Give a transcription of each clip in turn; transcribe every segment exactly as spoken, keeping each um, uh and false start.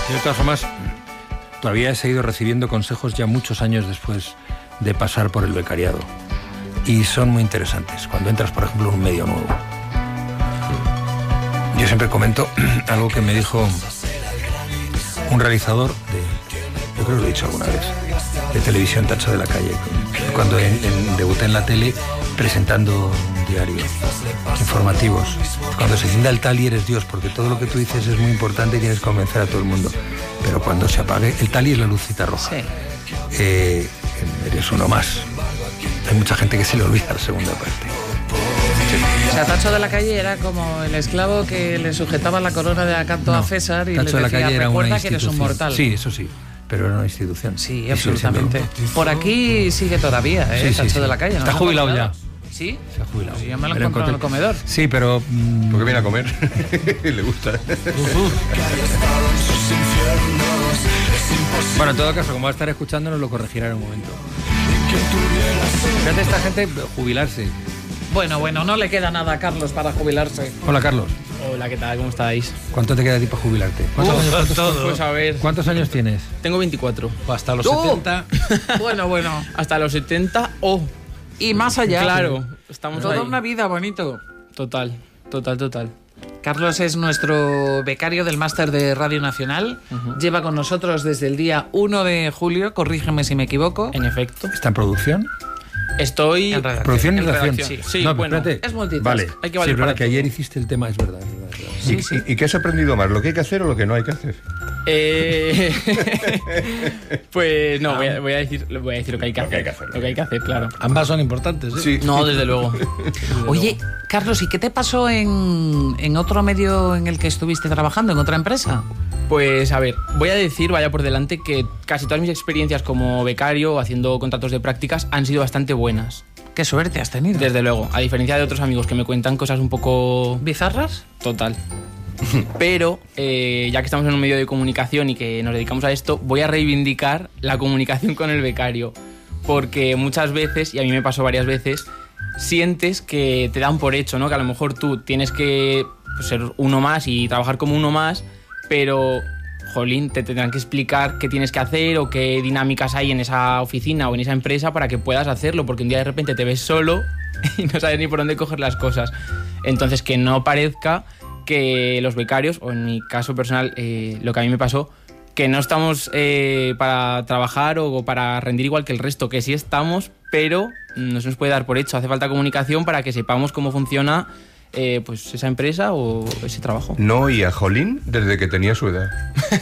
De todas formas, todavía he seguido recibiendo consejos ya muchos años después de pasar por el becariado. Y son muy interesantes cuando entras, por ejemplo, en un medio nuevo. Yo siempre comento algo que me dijo un realizador de, yo creo que lo he dicho alguna vez, de televisión, Tacho de la Calle, cuando en, en, debuté en la tele presentando un diario, informativos. Cuando se encienda el tali eres Dios, porque todo lo que tú dices es muy importante y tienes que convencer a todo el mundo. Pero cuando se apague, el tali es la lucita roja. Sí. Eh, eres uno más. Hay mucha gente que se le olvida la segunda parte. O sea, Tacho de la Calle era como el esclavo que le sujetaba la corona de acanto no, a César y Tacho le decía, de la Calle era recuerda una que eres un mortal. Sí, eso sí, pero era una institución. Sí, absolutamente. Por aquí sigue todavía, ¿eh? Sí, Tacho sí, sí. de la Calle. ¿No? Está jubilado ya. ¿Sí? Se ha jubilado. Sí, yo me lo encontré en el comedor. Sí, pero... Mmm... ¿Por qué viene a comer? Le gusta. Uh-huh. Bueno, en todo caso, como va a estar escuchando, nos lo corregirá en un momento. Fíjate esta gente jubilarse. Bueno, bueno, no le queda nada a Carlos para jubilarse. Hola, Carlos. Hola, ¿qué tal? ¿Cómo estáis? ¿Cuánto te queda a ti para jubilarte? ¿Cuántos, Uf, años, cuántos, todo. Pues a ver. ¿Cuántos años tienes? Tengo veinticuatro. Hasta los ¡Oh! setenta. Bueno, bueno. Hasta los setenta o... Oh. Y más allá. Claro, estamos Toda ahí. una vida, bonito. Total, total, total. Carlos es nuestro becario del máster de Radio Nacional. Uh-huh. Lleva con nosotros desde el día uno de julio, corrígeme si me equivoco. En efecto. ¿Está en producción? Estoy... En redacción. ¿Producción y redacción? Sí, sí no, bueno. Espérate. Es multitask. Vale. Hay que sí, valer es verdad para que todo. ayer hiciste el tema, es verdad. Es verdad, es verdad. Sí, ¿Y, sí. ¿Y qué has aprendido más? ¿Lo que hay que hacer o lo que no hay que hacer? Eh... pues no, ah. voy, a, voy, a decir, voy a decir lo que hay que lo hacer. Que hay que hacer. Lo que hay que hacer, claro. Ambas son importantes, ¿eh? Sí. No, desde luego. Desde Oye, luego. Carlos, ¿y qué te pasó en, en otro medio en el que estuviste trabajando, en otra empresa? Pues a ver, voy a decir, vaya por delante, que casi todas mis experiencias como becario, haciendo contratos de prácticas, han sido bastante buenas. Qué suerte has tenido. Desde luego, a diferencia de otros amigos que me cuentan cosas un poco... ¿Bizarras? Total. Pero, eh, ya que estamos en un medio de comunicación y que nos dedicamos a esto, voy a reivindicar la comunicación con el becario. Porque muchas veces, y a mí me pasó varias veces, sientes que te dan por hecho, ¿no? Que a lo mejor tú tienes que pues, ser uno más y trabajar como uno más, pero... Jolín, te tendrán que explicar qué tienes que hacer o qué dinámicas hay en esa oficina o en esa empresa para que puedas hacerlo, porque un día de repente te ves solo y no sabes ni por dónde coger las cosas. Entonces, que no parezca que los becarios, o en mi caso personal, eh, lo que a mí me pasó, que no estamos eh, para trabajar o para rendir igual que el resto, que sí estamos, pero no se nos puede dar por hecho. Hace falta comunicación para que sepamos cómo funciona Eh, pues esa empresa o ese trabajo. No oía Jolín desde que tenía su edad.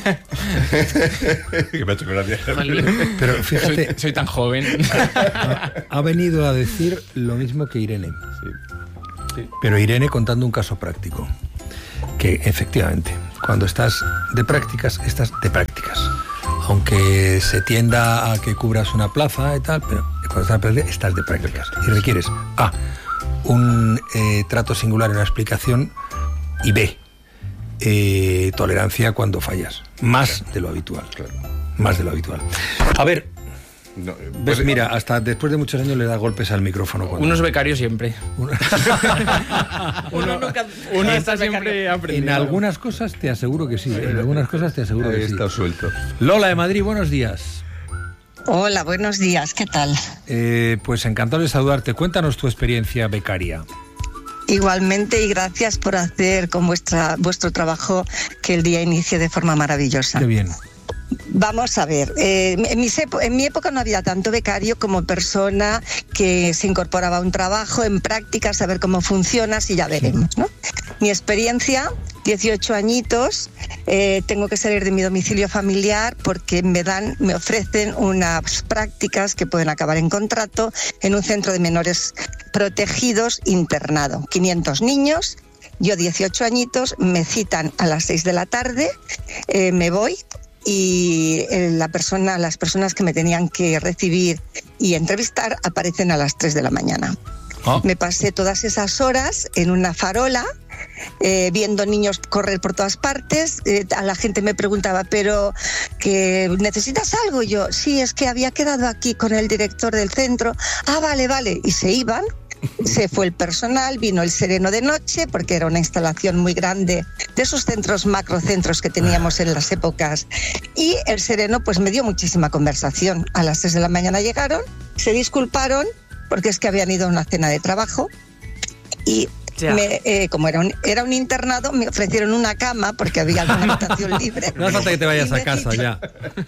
Que me ha hecho gracia. Pero fíjate, soy, soy tan joven. Ha, ha venido a decir lo mismo que Irene. Sí. Sí. Pero Irene contando un caso práctico. Que efectivamente, cuando estás de prácticas, estás de prácticas. Aunque se tienda a que cubras una plaza y tal, pero cuando estás de prácticas, estás de prácticas. Y requieres A, un eh, trato singular en una explicación, y B, eh, tolerancia cuando fallas. Más de lo habitual, claro. Más de lo habitual. A ver, no, ves, pues, mira, hasta después de muchos años le da golpes al micrófono. Cuando... Unos becarios siempre. uno, uno nunca, uno está siempre aprendiendo. En algunas cosas te aseguro que sí. En algunas cosas te aseguro Ahí que sí. está suelto. Lola de Madrid, buenos días. Hola, buenos días, ¿qué tal? Eh, pues encantado de saludarte. Cuéntanos tu experiencia becaria. Igualmente, y gracias por hacer con vuestra, vuestro trabajo que el día inicie de forma maravillosa. Qué bien. Vamos a ver, eh, en, mi en mi época no había tanto becario como persona que se incorporaba a un trabajo en práctica, saber cómo funciona, si ya veremos, ¿no? Mi experiencia, dieciocho añitos, eh, tengo que salir de mi domicilio familiar porque me dan, me ofrecen unas prácticas que pueden acabar en contrato en un centro de menores protegidos internado, quinientos niños. Yo dieciocho añitos, me citan a las seis de la tarde, eh, me voy. Y la persona, las personas que me tenían que recibir y entrevistar aparecen a las tres de la mañana. Oh. Me pasé todas esas horas en una farola, eh, viendo niños correr por todas partes. Eh, a la gente me preguntaba, ¿pero que necesitas algo? Y yo, sí, es que había quedado aquí con el director del centro. Ah, vale, vale. Y se iban. se fue el personal, vino el sereno de noche, porque era una instalación muy grande de esos centros, macrocentros que teníamos en las épocas. Y el sereno pues me dio muchísima conversación. A las tres de la mañana llegaron, se disculparon, porque es que habían ido a una cena de trabajo. Y me, eh, como era un, era un internado, me ofrecieron una cama porque había alguna habitación libre. No hace falta que te vayas a casa ya.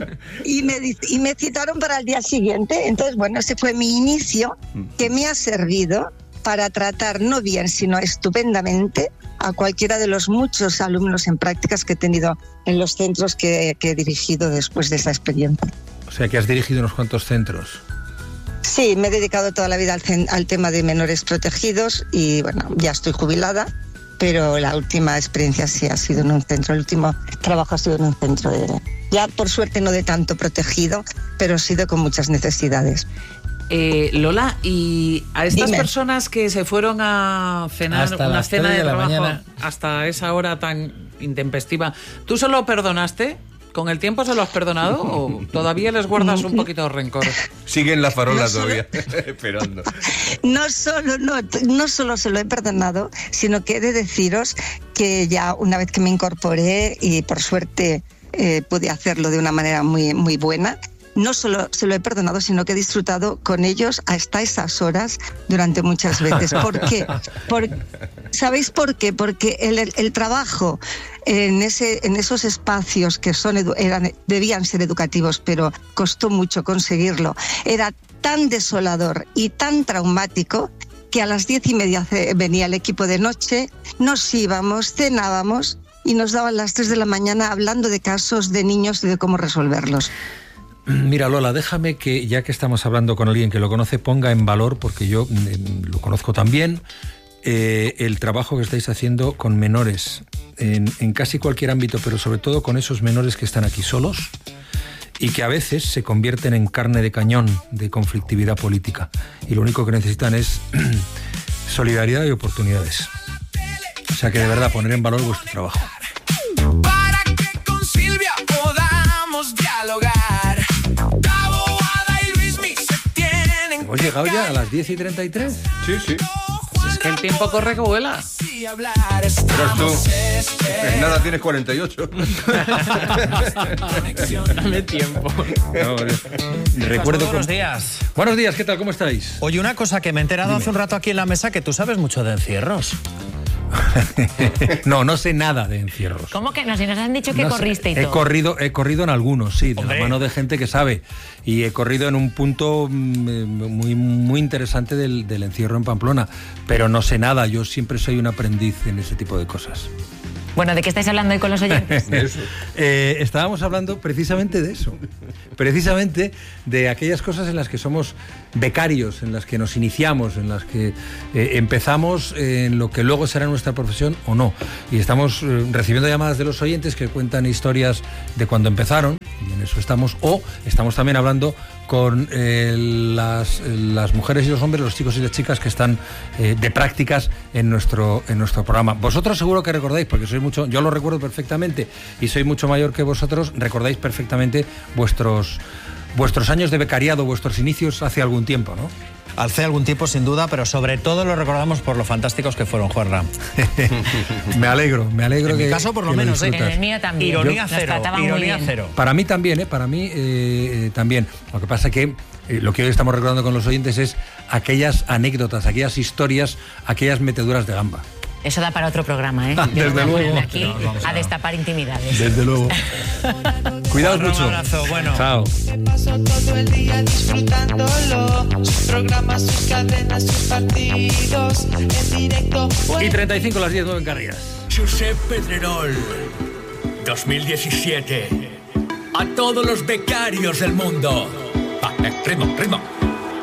Y me, y me citaron para el día siguiente. Entonces, bueno, ese fue mi inicio, que me ha servido para tratar no bien, sino estupendamente a cualquiera de los muchos alumnos en prácticas que he tenido en los centros que, que he dirigido después de esa experiencia. O sea, que has dirigido unos cuantos centros. Sí, me he dedicado toda la vida al, al tema de menores protegidos y bueno, ya estoy jubilada, pero la última experiencia sí ha sido en un centro, el último trabajo ha sido en un centro de, ya por suerte no de tanto protegido, pero sí de con muchas necesidades. Eh, Lola, y a estas Dime. personas que se fueron a cenar Hasta una las cena tres de de la trabajo mañana. hasta esa hora tan intempestiva, ¿tú se lo perdonaste? ¿Con el tiempo se lo has perdonado o todavía les guardas un poquito de rencor? Sigue en la farola No solo- todavía, esperando. No solo, no, no solo se lo he perdonado, sino que he de deciros que ya una vez que me incorporé y por suerte eh, pude hacerlo de una manera muy, muy buena, no solo se lo he perdonado, sino que he disfrutado con ellos hasta esas horas durante muchas veces. ¿Por qué? Por, ¿Sabéis por qué? Porque el, el, el trabajo en, ese, en esos espacios que son edu, eran, debían ser educativos, pero costó mucho conseguirlo, era tan desolador y tan traumático que a las diez y media venía el equipo de noche, nos íbamos, cenábamos y nos daban las tres de la mañana hablando de casos de niños y de cómo resolverlos. Mira, Lola, déjame que, ya que estamos hablando con alguien que lo conoce, ponga en valor, porque yo eh, lo conozco también, eh, el trabajo que estáis haciendo con menores en, en casi cualquier ámbito, pero sobre todo con esos menores que están aquí solos y que a veces se convierten en carne de cañón de conflictividad política. Y lo único que necesitan es solidaridad y oportunidades. O sea que de verdad poner en valor vuestro trabajo. Para que con Silvia podamos dialogar. Taboada y Luismi se tienen. ¿Hemos llegado ya a las diez y treinta y tres? Sí, sí. Es que el tiempo corre que vuela. Y hablar. Pero tú, pues nada, tienes cuarenta y ocho. Dame tiempo. No, recuerdo Buenos con... días. Buenos días, ¿qué tal? ¿Cómo estáis? Oye, una cosa que me he enterado hace un rato aquí en la mesa, que tú sabes mucho de encierros. No, no sé nada de encierros. ¿Cómo que no? Si nos han dicho que No sé, corriste y he todo. corrido, he corrido en algunos, sí, de Hombre. la mano de gente que sabe. Y he corrido en un punto mm, muy, muy interesante del, del encierro en Pamplona. Pero no sé nada, yo siempre soy un aprendiz en ese tipo de cosas. Bueno, ¿de qué estáis hablando hoy con los oyentes? Eso. Eh, estábamos hablando precisamente de eso, precisamente de aquellas cosas en las que somos becarios, en las que nos iniciamos, en las que eh, empezamos en lo que luego será nuestra profesión o no. Y estamos eh, recibiendo llamadas de los oyentes que cuentan historias de cuando empezaron, y en eso estamos, o estamos también hablando con eh, las, las mujeres y los hombres, los chicos y las chicas que están eh, de prácticas en nuestro, en nuestro programa. Vosotros seguro que recordáis, porque sois mucho, yo lo recuerdo perfectamente y soy mucho mayor que vosotros, recordáis perfectamente vuestros, vuestros años de becariado, vuestros inicios hace algún tiempo, ¿no? Hace algún tiempo, sin duda, pero sobre todo lo recordamos por lo fantásticos que fueron, Juanra. Me alegro, me alegro En que mi caso, por lo que menos, ¿eh? En disfrutas. el mío también. Ironía Nos cero, trataban muy ironía bien. cero. Para mí también, ¿eh? Para mí eh, eh, también. Lo que pasa que eh, lo que hoy estamos recordando con los oyentes es aquellas anécdotas, aquellas historias, aquellas meteduras de gamba. Eso da para otro programa, ¿eh? Desde Yo no voy a luego. ponerme aquí Pero vamos a a- destapar intimidades. Desde luego. Cuidaos Juanra, mucho. Un abrazo, bueno. Chao. Paso todo el día disfrutándolo. Sus programas, sus cadenas, sus partidos. En directo. Y treinta y cinco las diez, nueve en Canarias. Josep Pedrerol, dos mil diecisiete. A todos los becarios del mundo. Va, eh, ritmo, ritmo.